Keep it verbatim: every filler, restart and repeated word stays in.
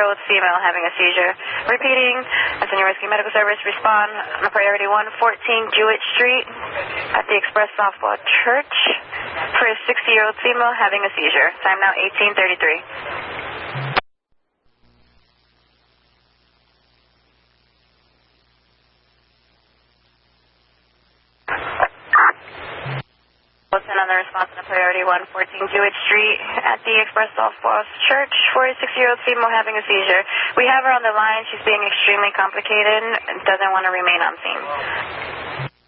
sixty-year-old female having a seizure. Repeating, Senior Rescue Medical Service, respond on priority one fourteen Jewett Street at the Express Softball Church for a sixty-year-old female having a seizure. Time now eighteen thirty-three. Another response on priority one fourteen Jewett Street at the Express Softball Church for a sixty-year-old female having a seizure. We have her on the line. She's being extremely complicated and doesn't want to remain on scene.